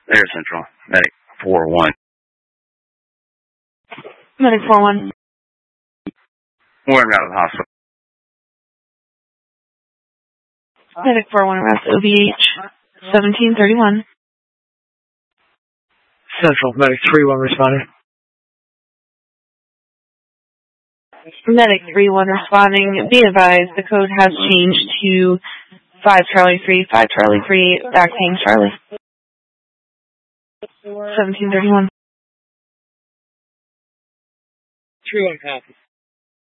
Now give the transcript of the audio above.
Air Central. Medic 4-1. Medic 4-1. We're en route to the hospital. Medic 4-1 route to OVH 1731. Central, Medic 3-1 responding. Medic 3-1 responding. Be advised, the code has changed to 5 Charlie 3, 5 Charlie 3, back paying Charlie. 1731. 3-1 copy.